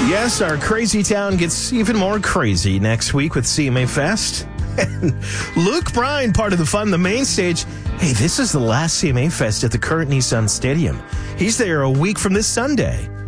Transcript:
Yes, our crazy town gets even more crazy next week with CMA Fest. And Luke Bryan, part of the fun, the main stage. Hey, this is the last CMA Fest at the current Nissan Stadium. He's there a week from this Sunday.